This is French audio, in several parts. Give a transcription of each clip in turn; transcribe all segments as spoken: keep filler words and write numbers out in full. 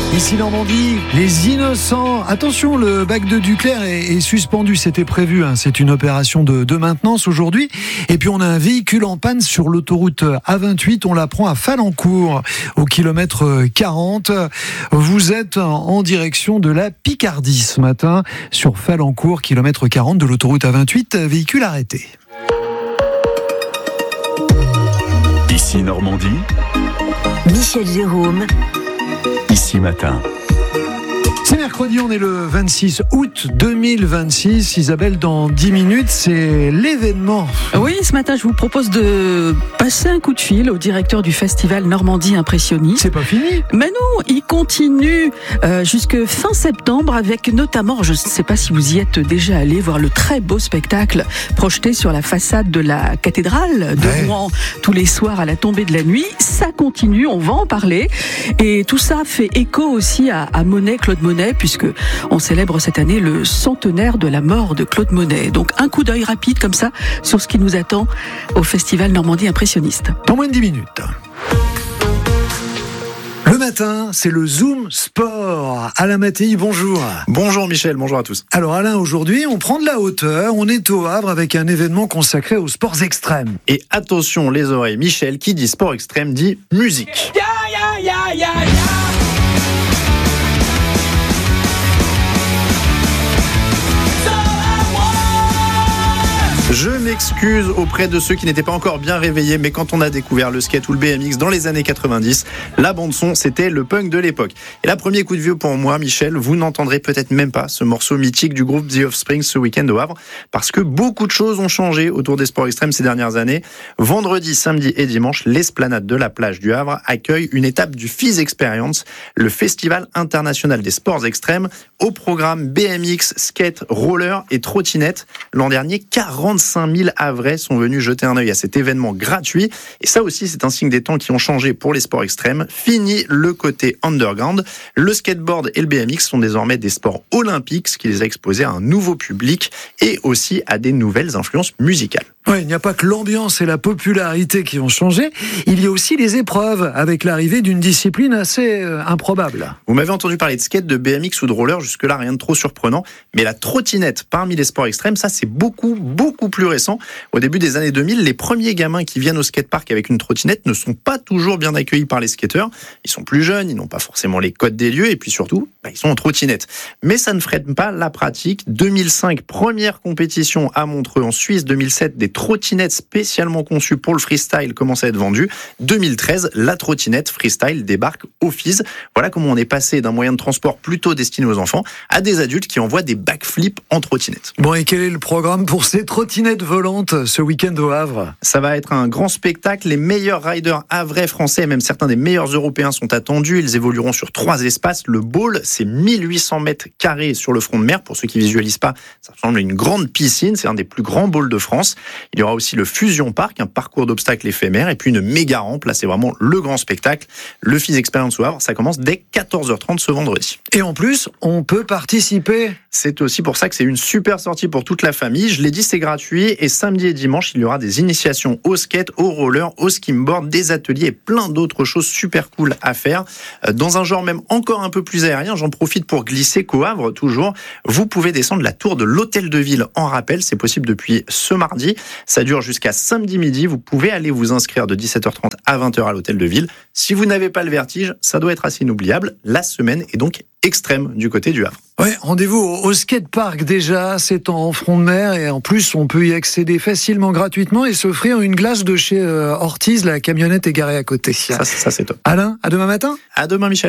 Ici Normandie, les innocents. Attention, le bac de Duclerc est, est suspendu, c'était prévu. Hein. C'est une opération de, de maintenance aujourd'hui. Et puis on a un véhicule en panne sur l'autoroute A vingt-huit. On l'apprend à Falencourt, au kilomètre quarante. Vous êtes en direction de la Picardie ce matin, sur Falencourt, kilomètre quarante de l'autoroute A vingt-huit. Véhicule arrêté. Ici Normandie, Michel Jérôme. Ici Matin. C'est mercredi, on est le vingt-six août deux mille vingt-six. Isabelle, dans dix minutes, c'est l'événement. Oui, ce matin, je vous propose de passer un coup de fil au directeur du festival Normandie Impressionniste. C'est pas fini? Mais non, il continue euh, jusque fin septembre avec notamment, je ne sais pas si vous y êtes déjà allé, voir le très beau spectacle projeté sur la façade de la cathédrale de ouais. Rouen tous les soirs à la tombée de la nuit. Ça continue, on va en parler. Et tout ça fait écho aussi à, à Monet, Claude Monet, puisque on célèbre cette année le centenaire de la mort de Claude Monet. Donc un coup d'œil rapide comme ça sur ce qui nous attend au festival Normandie Impressionniste. Dans moins de dix minutes. Le matin, c'est le Zoom Sport. Alain Mattei, bonjour. Bonjour Michel, bonjour à tous. Alors Alain, aujourd'hui, on prend de la hauteur. On est au Havre avec un événement consacré aux sports extrêmes. Et attention les oreilles, Michel, qui dit sport extrême dit musique. Yeah, yeah, yeah, yeah, yeah. Je m'excuse auprès de ceux qui n'étaient pas encore bien réveillés, mais quand on a découvert le skate ou le B M X dans les années quatre-vingt-dix, la bande-son, c'était le punk de l'époque. Et là, premier coup de vieux pour moi, Michel, vous n'entendrez peut-être même pas ce morceau mythique du groupe The Offspring ce week-end au Havre, parce que beaucoup de choses ont changé autour des sports extrêmes ces dernières années. Vendredi, samedi et dimanche, l'esplanade de la plage du Havre accueille une étape du Fizz Experience, le festival international des sports extrêmes, au programme B M X, skate, roller et trottinette. L'an dernier, quarante-cinq mille Havrais sont venus jeter un œil à cet événement gratuit. Et ça aussi, c'est un signe des temps qui ont changé pour les sports extrêmes. Fini le côté underground. Le skateboard et le B M X sont désormais des sports olympiques, ce qui les a exposés à un nouveau public et aussi à des nouvelles influences musicales. Oui, il n'y a pas que l'ambiance et la popularité qui ont changé, il y a aussi les épreuves, avec l'arrivée d'une discipline assez euh, improbable. Vous m'avez entendu parler de skate, de B M X ou de roller, jusque-là rien de trop surprenant, mais la trottinette parmi les sports extrêmes, ça c'est beaucoup, beaucoup plus récent. Au début des années deux mille, les premiers gamins qui viennent au skatepark avec une trottinette ne sont pas toujours bien accueillis par les skateurs. Ils sont plus jeunes, ils n'ont pas forcément les codes des lieux, et puis surtout, bah, ils sont en trottinette. Mais ça ne freine pas la pratique. deux mille cinq, première compétition à Montreux en Suisse, deux mille sept, des trottinettes spécialement conçues pour le freestyle commencent à être vendues. deux mille treize, la trottinette freestyle débarque au Fizz. Voilà comment on est passé d'un moyen de transport plutôt destiné aux enfants à des adultes qui envoient des backflips en trottinette. Bon, et quel est le programme pour ces trottinettes volantes ce week-end au Havre? Ça va être un grand spectacle. Les meilleurs riders havrais français, et même certains des meilleurs européens sont attendus. Ils évolueront sur trois espaces. Le bowl, c'est mille huit cents mètres carrés sur le front de mer. Pour ceux qui visualisent pas, ça ressemble à une grande piscine. C'est un des plus grands bowls de France. Il y aura aussi le Fusion Park, un parcours d'obstacles éphémères, et puis une méga rampe. Là, c'est vraiment le grand spectacle. Le Fizz Experience au Havre, ça commence dès quatorze heures trente ce vendredi. Et en plus, on peut participer. C'est aussi pour ça que c'est une super sortie pour toute la famille. Je l'ai dit, c'est gratuit. Et samedi et dimanche, il y aura des initiations au skate, au roller, au skimboard, des ateliers et plein d'autres choses super cool à faire. Dans un genre même encore un peu plus aérien, j'en profite pour glisser qu'au Havre, toujours, vous pouvez descendre la tour de l'Hôtel de Ville en rappel. C'est possible depuis ce mardi. Ça dure jusqu'à samedi midi. Vous pouvez aller vous inscrire de dix-sept heures trente à vingt heures à l'Hôtel de Ville. Si vous n'avez pas le vertige, ça doit être assez inoubliable. La semaine est donc extrême du côté du Havre. Ouais, rendez-vous au, au skatepark déjà, c'est en front de mer et en plus on peut y accéder facilement gratuitement et s'offrir une glace de chez euh, Ortiz, la camionnette est garée à côté. Ça, ça c'est top. Alain, à demain matin. À demain Michel.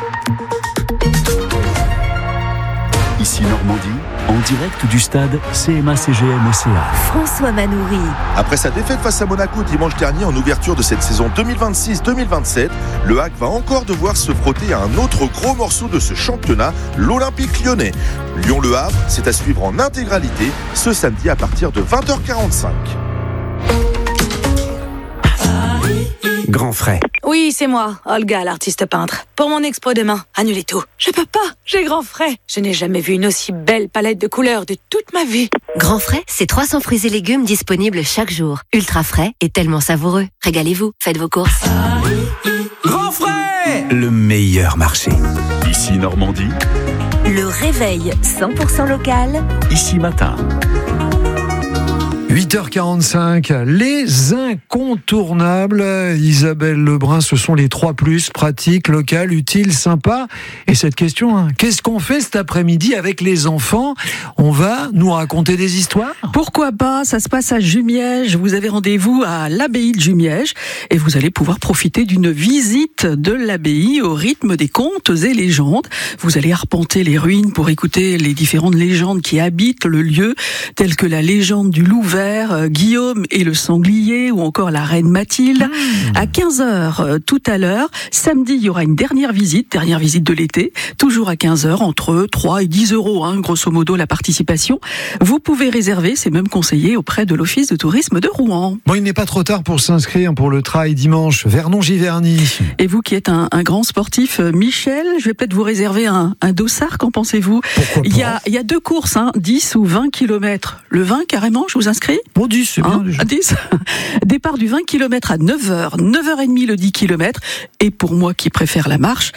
Ici Normandie, en direct du stade C M A C G M O C A. François Manoury. Après sa défaite face à Monaco dimanche dernier en ouverture de cette saison deux mille vingt-six deux mille vingt-sept, le Hack va encore devoir se frotter à un autre gros morceau de ce championnat, l'Olympique Lyonnais. Lyon-Le Havre, c'est à suivre en intégralité ce samedi à partir de vingt heures quarante-cinq. Grand frais. Oui, c'est moi, Olga, l'artiste peintre. Pour mon expo demain, annulez tout. Je peux pas, j'ai grand frais. Je n'ai jamais vu une aussi belle palette de couleurs de toute ma vie. Grand frais, c'est trois cents fruits et légumes disponibles chaque jour. Ultra frais et tellement savoureux. Régalez-vous, faites vos courses. Grand frais! le meilleur marché. Ici Normandie, Le réveil cent pour cent local. ici matin. huit heures quarante-cinq, les incontournables. Isabelle Lebrun, ce sont les trois plus, pratique, local, utile, sympa. Et cette question, hein, qu'est-ce qu'on fait cet après-midi avec les enfants? On va nous raconter des histoires? Pourquoi pas? Ça se passe à Jumièges. Vous avez rendez-vous à l'abbaye de Jumièges et vous allez pouvoir profiter d'une visite de l'abbaye au rythme des contes et légendes. Vous allez arpenter les ruines pour écouter les différentes légendes qui habitent le lieu, telles que la légende du loup vert, Guillaume et le sanglier, ou encore la reine Mathilde. Mmh. À quinze heures tout à l'heure, samedi, il y aura une dernière visite, dernière visite de l'été, toujours à quinze heures, entre trois et dix euros, hein, grosso modo, la participation. Vous pouvez réserver, c'est même conseillé auprès de l'Office de tourisme de Rouen. Bon, il n'est pas trop tard pour s'inscrire pour le trail dimanche, Vernon-Giverny. Et vous qui êtes un, un grand sportif, Michel, je vais peut-être vous réserver un, un dossard, qu'en pensez-vous? Pourquoi pas? Il y a, il y a deux courses, hein, dix ou vingt kilomètres. Le vingt, carrément, je vous inscris? Bon, dix, c'est bien hein, déjà. dix. Départ du vingt kilomètres à neuf heures, neuf heures trente le dix kilomètres. Et pour moi qui préfère la marche,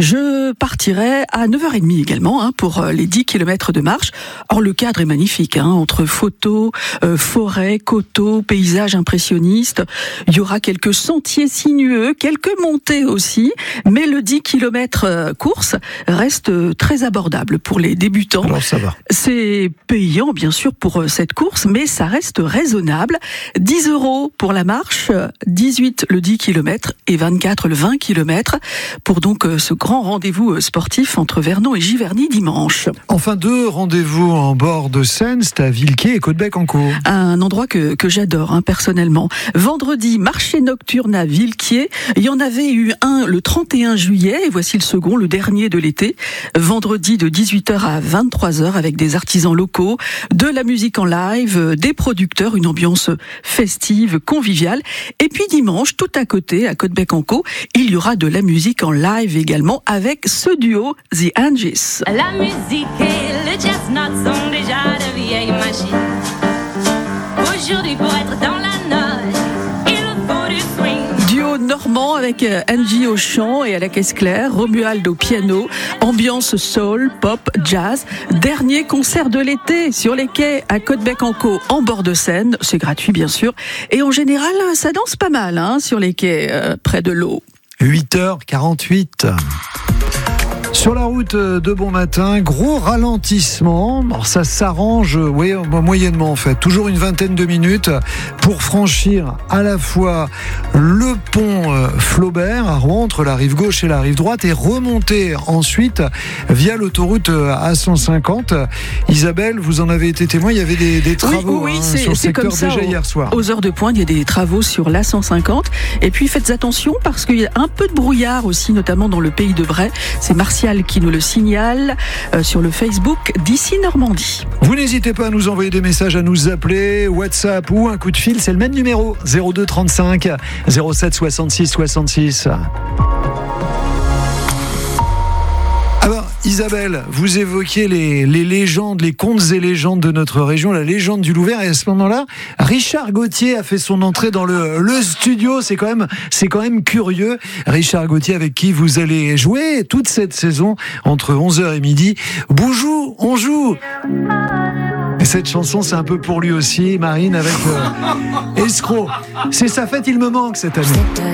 je partirai à neuf heures trente également, hein, pour les dix kilomètres de marche. Or, le cadre est magnifique, hein, entre photos, euh, forêts, coteaux, paysages impressionnistes. Il y aura quelques sentiers sinueux, quelques montées aussi, mais le dix kilomètres course reste très abordable pour les débutants. Alors ça va. C'est payant, bien sûr, pour cette course, mais ça reste raisonnable. dix euros pour la marche, dix-huit le dix kilomètres et vingt-quatre le vingt kilomètres pour donc ce grand rendez-vous sportif entre Vernon et Giverny dimanche. Enfin, deux rendez-vous en bord de Seine, c'est à Villequier et Côte-Bec-en-Caux. Un endroit que, que j'adore, hein, personnellement. Vendredi, marché nocturne à Villequier. Il y en avait eu un le trente et un juillet et voici le second, le dernier de l'été. Vendredi de dix-huit heures à vingt-trois heures avec des artisans locaux, de la musique en live, des producteurs, une ambiance festive, conviviale. Et puis dimanche, tout à côté, à Côte-Bec-en-Caux, il y aura de la musique en live également avec ce duo, The Angies. La musique et le jazz not sont déjà de vieilles machines. Aujourd'hui, pour être dans la note, il faut du swing. Duo normand avec Angie au chant et à la caisse claire, Romuald au piano, ambiance soul, pop, jazz. Dernier concert de l'été sur les quais à Côte-Bec-en-Caux en bord de Seine. C'est gratuit bien sûr. Et en général, ça danse pas mal, hein, sur les quais euh, près de l'eau. huit heures quarante-huit. Sur la route de Bon Matin, gros ralentissement. Alors ça s'arrange, oui, moyennement en fait. Toujours une vingtaine de minutes pour franchir à la fois le pont Flaubert à Rouen entre la rive gauche et la rive droite et remonter ensuite via l'autoroute A cent cinquante. Isabelle, vous en avez été témoin. Il y avait des, des travaux oui, oui, hein, c'est, sur le c'est secteur comme ça, déjà aux, hier soir. Aux heures de pointe, il y a des travaux sur l'A cent cinquante. Et puis faites attention parce qu'il y a un peu de brouillard aussi, notamment dans le pays de Bray. C'est Martial qui nous le signale euh, sur le Facebook d'Ici Normandie. Vous n'hésitez pas à nous envoyer des messages, à nous appeler, WhatsApp ou un coup de fil, c'est le même numéro, zéro deux trente-cinq zéro sept soixante-six soixante-six. Alors, Isabelle, vous évoquiez les, les légendes, les contes et légendes de notre région, la légende du loup vert. Et à ce moment-là, Richard Gauthier a fait son entrée dans le, le studio. C'est quand même, c'est quand même curieux. Richard Gauthier, avec qui vous allez jouer toute cette saison entre onze heures et midi. Boujou, on joue. Et cette chanson, c'est un peu pour lui aussi, Marine, avec euh, Escroc. C'est sa fête, il me manque cette année.